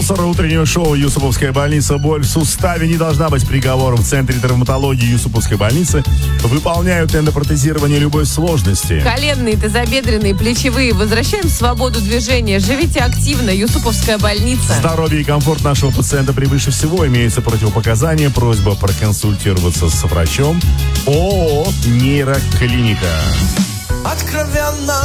Спонсор утреннего шоу «Юсуповская больница». Боль в суставе не должна быть приговором. В Центре травматологии Юсуповской больницы выполняют эндопротезирование любой сложности. Коленные, тазобедренные, плечевые. Возвращаем свободу движения. Живите активно. Юсуповская больница. Здоровье и комфорт нашего пациента превыше всего. Имеются противопоказания. Просьба проконсультироваться с врачом. ООО «Нейроклиника». Откровенно,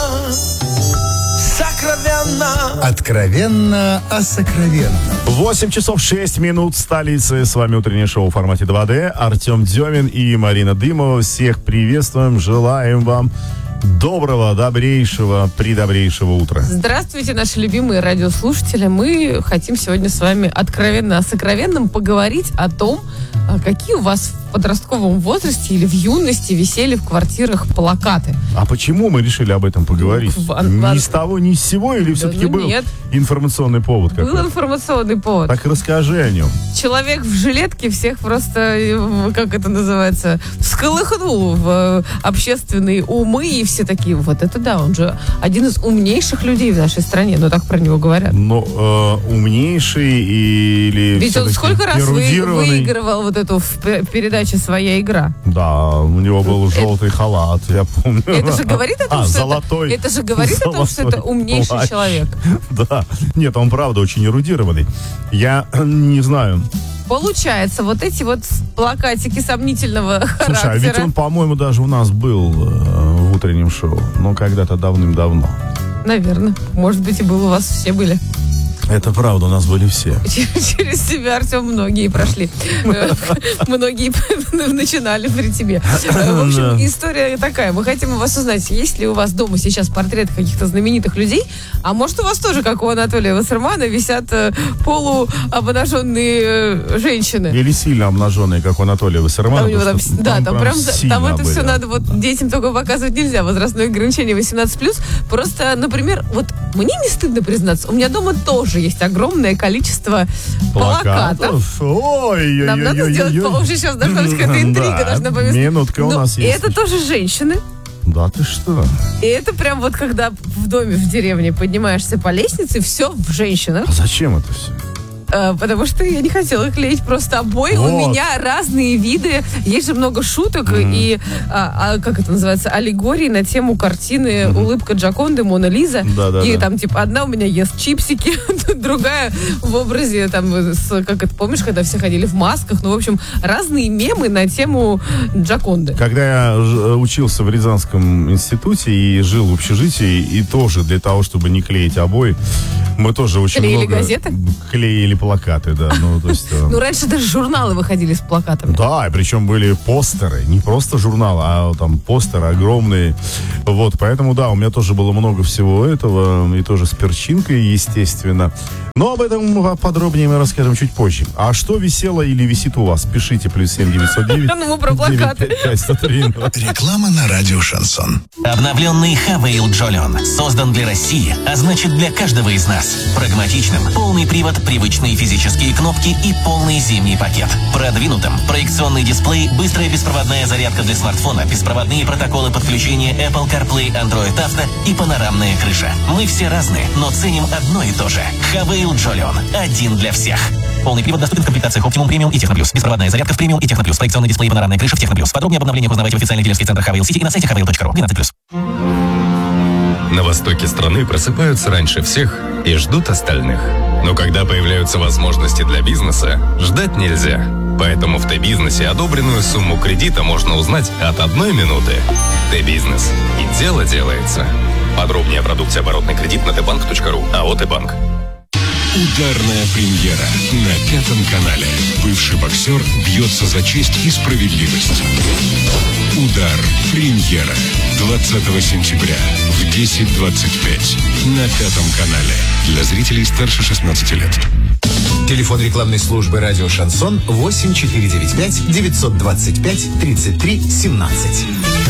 сокровенно. Откровенно о сокровенном. 8 часов 6 минут в столице. С вами утреннее шоу в формате 2D. Артем Демин и Марина Дымова. Всех приветствуем. Желаем вам доброго, добрейшего, придобрейшего утра. Здравствуйте, наши любимые радиослушатели. Мы хотим сегодня с вами откровенно о сокровенном поговорить о том, какие у вас в подростковом возрасте или в юности висели в квартирах плакаты. А почему мы решили об этом поговорить? Ни с того, ни с сего? Или все-таки был нет. Информационный повод какой-то? Был информационный повод. Так расскажи о нем. Человек в жилетке всех просто, как это называется, всколыхнул в общественные умы, и все такие, вот это да, он же один из умнейших людей в нашей стране, но так про него говорят. Но умнейший или ведь он сколько раз эрудированный? выигрывал вот эту в передаче «Своя игра». Да, у него был желтый халат, я помню. Это же говорит о том, что золотой. это же говорит о том, что это умнейший плащ. человек. Да, нет, он правда очень эрудированный. Я не знаю. Получается, вот эти вот плакатики сомнительного характера. Слушай, а ведь он, по-моему, даже у нас был в утреннем шоу, но когда-то давным-давно. Наверное. Может быть, и был у вас, все были. Это правда, у нас были все. Через тебя, Артем, многие прошли. Многие начинали при тебе. В общем, история такая. Мы хотим у вас узнать, есть ли у вас дома сейчас портреты каких-то знаменитых людей, а может у вас тоже, как у Анатолия Вассермана, висят полуобнаженные женщины. Или сильно обнаженные, как у Анатолия Вассермана. Там это все надо, вот детям только показывать нельзя. Возрастное ограничение 18+. Просто, например, вот мне не стыдно признаться, у меня дома тоже есть огромное количество плакатов. Ой-ой-ой. Нам надо сделать уже сейчас должна быть какая-то интрига, должна повести. Минутка у нас есть. И это тоже женщины. Да ты что? И это прям вот когда в доме, в деревне поднимаешься по лестнице, все в женщинах. А зачем это все? Потому что я не хотела клеить просто обои. Вот. У меня разные виды. Есть же много шуток и, как это называется, аллегории на тему картины «Улыбка Джоконды», «Мона Лиза». И там, типа, одна у меня ест чипсики, другая в образе, там, как это, помнишь, когда все ходили в масках? Ну, в общем, разные мемы на тему Джоконды. Когда я учился в Рязанском институте и жил в общежитии, и тоже для того, чтобы не клеить обои, мы тоже очень клеили много... газеты? Клеили плакаты, да. Ну, раньше даже журналы выходили с плакатами. Да, и причем были постеры. Не просто журналы, а там постеры огромные. Вот, поэтому, да, у меня тоже было много всего этого. И тоже с перчинкой, естественно. Но об этом подробнее мы расскажем чуть позже. А что висело или висит у вас? Пишите, +7 909. Ну, мы про плакаты. Реклама на радио «Шансон». Обновленный Хавейл Джолион создан для России, а значит для каждого из нас. Прагматичным, полный привод, привычные физические кнопки и полный зимний пакет. Продвинутым проекционный дисплей, быстрая беспроводная зарядка для смартфона, беспроводные протоколы подключения Apple CarPlay, Android Auto и панорамная крыша. Мы все разные, но ценим одно и то же. Хавейл Джолион. Один для всех. Полный привод доступен в комплектациях Optimum Premium и Techno Plus. Беспроводная зарядка в Premium и Techno Plus. Проекционный дисплей и панорамная крыша в Techno Plus. Подробнее об обновлениях узнавайте в официальных дилерских центрах Хавейл Сити и на сайте haveil.ru. 12+. На востоке страны просыпаются раньше всех и ждут остальных. Но когда появляются возможности для бизнеса, ждать нельзя. Поэтому в Т-бизнесе одобренную сумму кредита можно узнать от 1 минуты. Т-бизнес. И дело делается. Подробнее о продукте оборотный кредит на tbank.ru. АО «Т-банк». Ударная премьера на 5 канале. Бывший боксер бьется за честь и справедливость. Удар. Премьера. 20 сентября в 10:25 на 5 канале. Для зрителей старше 16 лет. Телефон рекламной службы радио «Шансон» 8495 925 33 17.